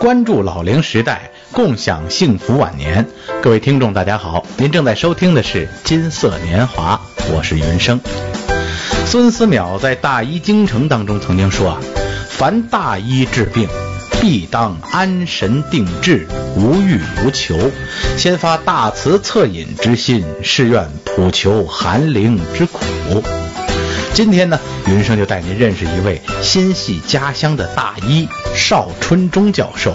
关注老龄时代，共享幸福晚年。各位听众大家好，您正在收听的是金色年华，我是云生。孙思邈在《大医精诚》当中曾经说凡大医治病，必当安神定志，无欲无求，先发大慈恻隐之心，誓愿普求寒灵之苦。今天呢，云生就带您认识一位心系家乡的大医邵春忠教授。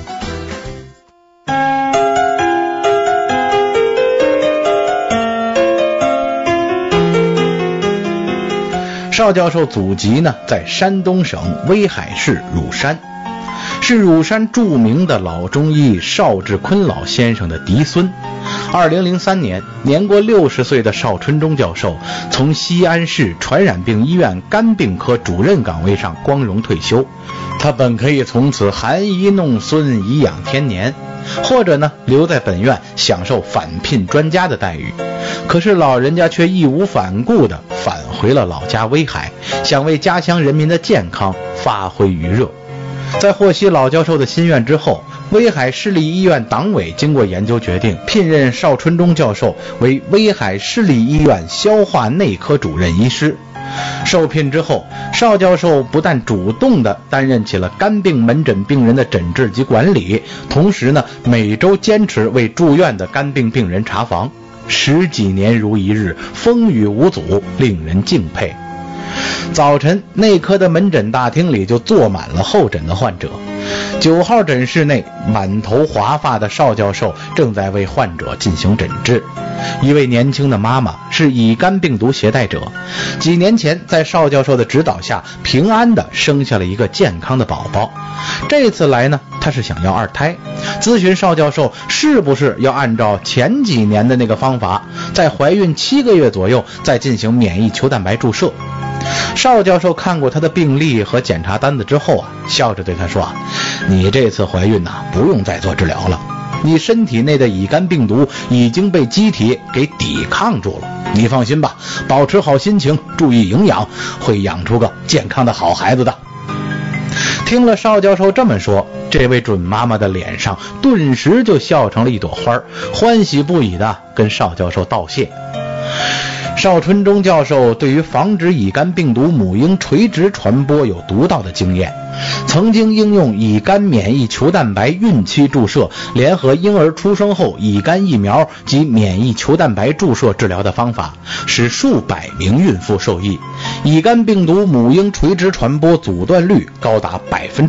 邵教授祖籍呢在山东省威海市乳山，是乳山著名的老中医邵志坤老先生的嫡孙。2003年，年过60岁的邵春忠教授从西安市传染病医院肝病科主任岗位上光荣退休。他本可以从此含饴弄孙，颐养天年，或者呢留在本院享受返聘专家的待遇。可是老人家却义无反顾地返回了老家威海，想为家乡人民的健康发挥余热。在获悉老教授的心愿之后，威海市立医院党委经过研究决定，聘任邵春忠教授为威海市立医院消化内科主任医师。受聘之后，邵教授不但主动地担任起了肝病门诊病人的诊治及管理，同时呢，每周坚持为住院的肝病病人查房，10几年如一日，风雨无阻，令人敬佩。早晨，内科的门诊大厅里就坐满了候诊的患者。9号诊室内，满头华发的邵教授正在为患者进行诊治。一位年轻的妈妈是乙肝病毒携带者，几年前在邵教授的指导下，平安地生下了一个健康的宝宝。这次来呢，她是想要2胎，咨询邵教授是不是要按照前几年的那个方法，在怀孕7个月左右再进行免疫球蛋白注射。邵教授看过他的病历和检查单子之后笑着对他说你这次怀孕不用再做治疗了，你身体内的乙肝病毒已经被机体给抵抗住了，你放心吧，保持好心情，注意营养，会养出个健康的好孩子的。听了邵教授这么说，这位准妈妈的脸上顿时就笑成了一朵花，欢喜不已地跟邵教授道谢。邵春忠教授对于防止乙肝病毒母婴垂直传播有独到的经验，曾经应用乙肝免疫球蛋白孕期注射联合婴儿出生后乙肝疫苗及免疫球蛋白注射治疗的方法，使数百名孕妇受益，乙肝病毒母婴垂直传播阻断率高达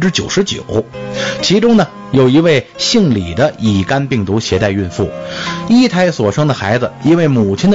99%。其中呢，有一位姓李的乙肝病毒携带孕妇，1胎所生的孩子因为母亲的